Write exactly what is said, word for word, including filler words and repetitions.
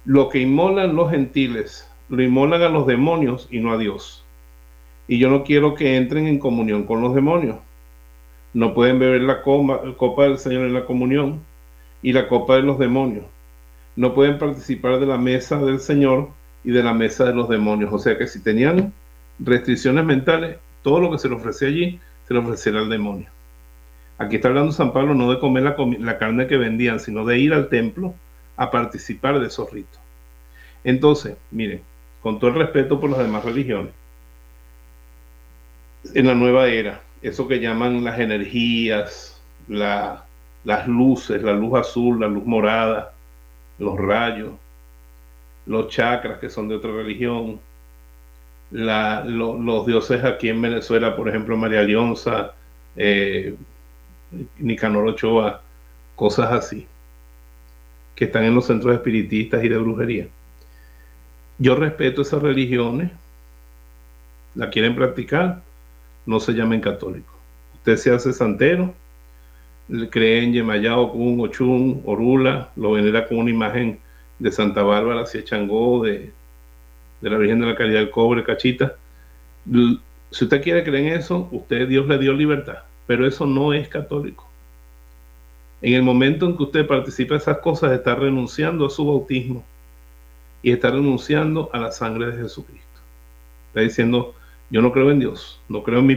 Lo que inmolan los gentiles, lo inmolan a los demonios y no a Dios. Y yo no quiero que entren en comunión con los demonios. No pueden beber la copa, copa del Señor en la comunión y la copa de los demonios. No pueden participar de la mesa del Señor y de la mesa de los demonios. O sea que si tenían restricciones mentales, todo lo que se le ofrecía allí, se le ofrecerá al demonio. Aquí está hablando San Pablo no de comer la, la carne que vendían, sino de ir al templo a participar de esos ritos. Entonces, miren, con todo el respeto por las demás religiones, en la nueva era, eso que llaman las energías, la, las luces, la luz azul, la luz morada, los rayos, los chakras que son de otra religión, la, lo, los dioses aquí en Venezuela, por ejemplo, María Leonza, eh, Nicanor Ochoa, cosas así, que están en los centros espiritistas y de brujería. Yo respeto esas religiones, la quieren practicar, no se llamen católicos. Usted se hace santero, cree en Yemayá, Okun, Ochun, Orula, lo venera con una imagen de Santa Bárbara, Siechangó, de, de la Virgen de la Caridad del Cobre, Cachita. Si usted quiere creer en eso, usted, Dios le dio libertad, pero eso no es católico. En el momento en que usted participa de esas cosas, está renunciando a su bautismo y está renunciando a la sangre de Jesucristo. Está diciendo, yo no creo en Dios, no creo en mi